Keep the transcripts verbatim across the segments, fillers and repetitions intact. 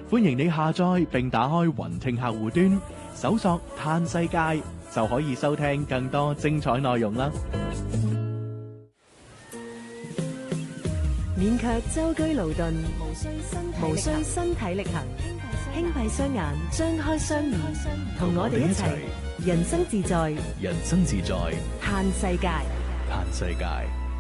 歡迎你下載並打開雲聽客戶端，搜索嘆世界就可以收聽更多精彩內容啦。 免卻舟車勞頓，無需身無需身體力行，輕閉雙眼，張開雙耳，同我哋一齊人生自在， 人生自在， 嘆世界， 嘆世界。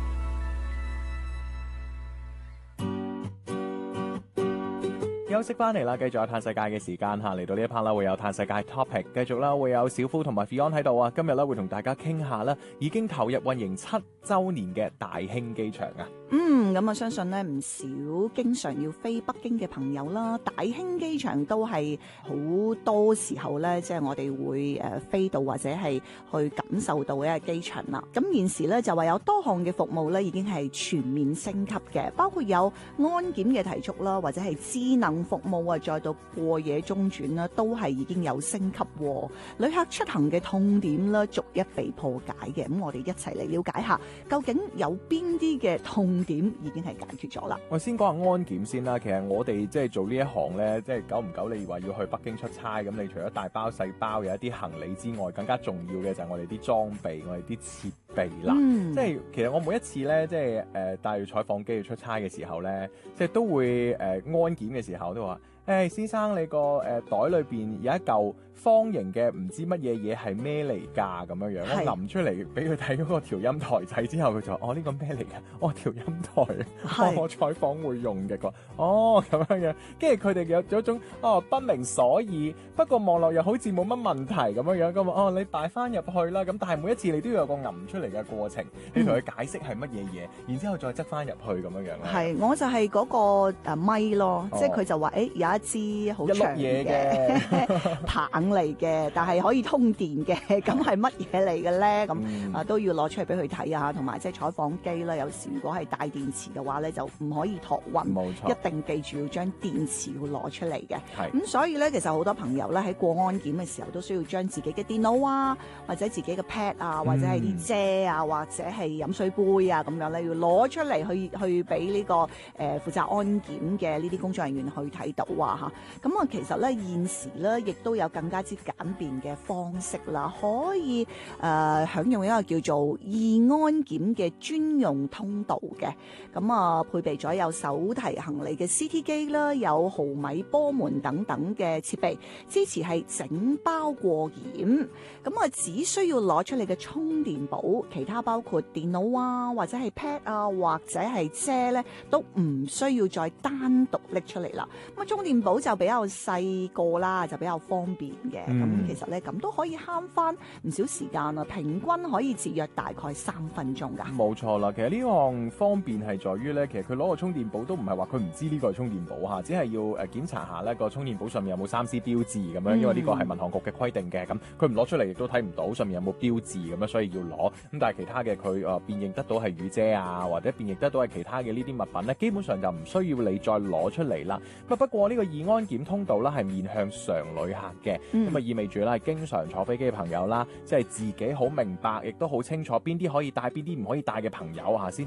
休息翻嚟啦，繼續有嘆世界嘅時間嚇，嚟到呢一 part 啦，會有嘆世界 topic， 繼續啦，會有小夫同埋 Fion 喺度啊。今日咧會同大家傾下啦，已經投入運營七週年嘅大興機場啊。 嗯，咁我相信咧唔少經常要飛北京嘅朋友啦，大興機場都係好多時候咧，即係我哋會誒飛到或者係去感受到嘅一個機場啦。咁現時咧就話有多項嘅服務咧已經係全面升級嘅，包括有安檢嘅提速啦，或者係智能服務啊，再到過夜中轉啦，都係已經有升級。旅客出行嘅痛點啦，逐一被破解嘅。咁我哋一齊嚟了解下，究竟有邊啲嘅痛點已經係解決咗啦。 我先講下安檢先啦。其實我哋即係做呢一行咧，即係久唔久你話要去北京出差，咁你除咗大包細包有一啲行李之外，更加重要嘅就係我哋啲裝備，我哋啲設備啦。 嗯、 即係其實我每一次咧，即係誒帶住採訪機去出差嘅時候咧，即係都會誒、呃、安檢嘅時候都話，誒、欸、先生你個誒、呃、袋裏邊有一嚿方形嘅唔知乜嘢嘢係咩嚟㗎咁樣樣，我揞出嚟俾佢睇嗰個調音台仔之後，佢就哦呢、呢個咩嚟㗎？哦調音台，哦我採訪會用嘅個，哦咁樣樣，跟住佢哋有有一種哦不明所以，不過望落又好似冇乜問題咁樣樣咁啊，哦你帶翻入去啦，咁但係每一次你都要有個揞出嚟嘅過程，你同佢解釋係乜嘢嘢，然之後再執翻入去咁樣樣。 係，我就係嗰個誒咪咯，哦、即係佢就話誒、欸、有一支好長嘅棒嚟嘅，但係可以通電嘅，咁係乜嘢嚟嘅咧？咁、嗯、啊都要攞出嚟俾佢睇啊，同埋即係採訪機啦。有時如果係帶電池嘅話咧，就唔可以託運，冇錯，一定記住要將電池要攞出嚟嘅。係咁，所以咧其實好多朋友咧喺過安檢嘅時候都需要將自己嘅電腦啊，或者自己嘅 pad 啊，或者係啲遮啊，或者係飲水杯啊咁樣咧，要攞出嚟去去俾呢、這個誒、呃、負責安檢嘅呢啲工作人員去睇到啊嚇。咁啊其實咧現時咧亦都有更加之簡便嘅方式啦，可以誒、呃、享用一個叫做易安檢嘅專用通道嘅。咁啊配備咗有手提行李嘅 C T 機啦，有毫米波門等等嘅設備，支持係整包過檢。咁啊只需要攞出嚟嘅充電寶，其他包括電腦啊或者係 pad 啊或者係遮咧，都唔需要再單獨拎出嚟啦。咁啊充電寶就比較細個啦，就比較方便嘅。咁、嗯、其實咧咁都可以慳翻唔少時間啊，平均可以節約大概三分鐘噶。 冇錯啦，其實呢項方便係在於咧，其實佢攞個充電寶都唔係話佢唔知呢個係充電寶嚇，只係要誒檢查下咧個充電寶上面有冇三 C 標誌咁樣，因為呢個係民航局嘅規定嘅。咁佢唔攞出嚟亦都睇唔到上面有冇標誌咁樣，所以要攞。咁但係其他嘅佢誒辨認得到係雨遮啊，或者辨認得到係其他嘅呢啲物品咧，基本上就唔需要你再攞出嚟啦。咁不過呢個易安檢通道咧係面向常旅客嘅，咁、嗯、啊意味住咧係經常坐飛機嘅朋友啦，即係自己好明白，亦都好清楚邊啲可以帶，邊啲唔可以帶嘅朋友嚇，先